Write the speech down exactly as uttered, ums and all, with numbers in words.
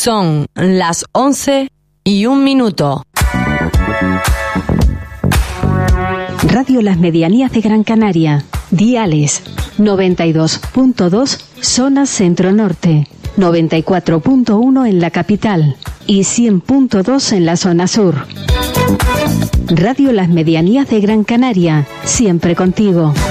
Son las once y un minuto. Radio Las Medianías de Gran Canaria. Diales noventa y dos punto dos, zona centro-norte, noventa y cuatro punto uno en la capital y cien punto dos en la zona sur. Radio Las Medianías de Gran Canaria, siempre contigo.